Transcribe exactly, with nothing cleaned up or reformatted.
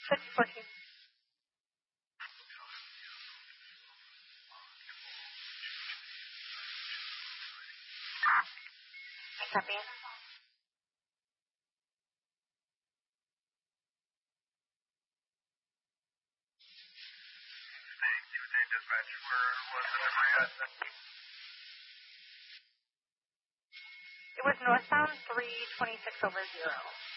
six fourteen. Copy. Dispatch, where was the delivery at? It was northbound three twenty-six over zero.